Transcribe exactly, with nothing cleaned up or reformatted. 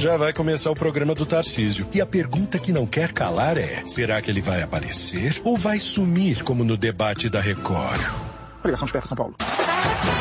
Já vai começar o programa do Tarcísio. E a pergunta que não quer calar é: será que ele vai aparecer ou vai sumir como no debate da Record? Obrigação de São Paulo.